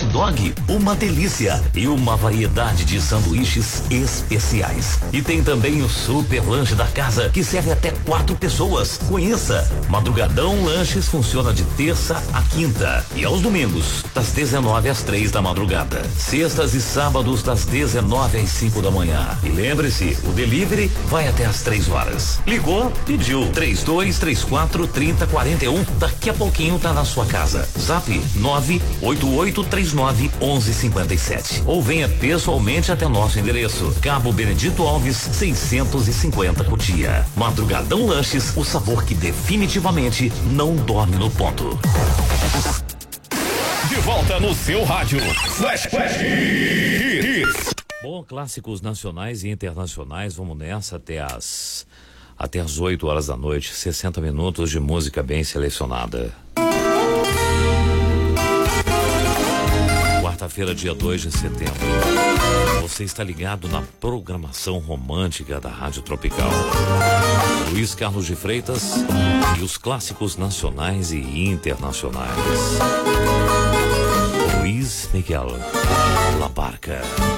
dog, uma delícia, e uma variedade de sanduíches especiais. E tem também o super lanche da casa, que serve até 4 pessoas. Conheça. Madrugadão Lanches funciona de terça a quinta e aos domingos, das 19 às 3 da madrugada. Sextas e sábados, das 19 às 5 da manhã. E lembre-se, o delivery vai até às 3 horas. Ligou, pediu. 3234-3041. Daqui a pouquinho tá na sua casa. Zap 98839-1157. Ou venha pessoalmente até nosso endereço. Cabo Benedito Alves, 650 Cotia. Madrugadão Lanches, o sabor que definitivamente não dorme no ponto. De volta no seu rádio. Flash Hits. Bom, clássicos nacionais e internacionais, vamos nessa até as 8 horas da noite, 60 minutos de música bem selecionada. Quarta-feira, dia 2 de setembro. Você está ligado na programação romântica da Rádio Tropical. Luiz Carlos de Freitas e os clássicos nacionais e internacionais. Luiz Miguel La Barca.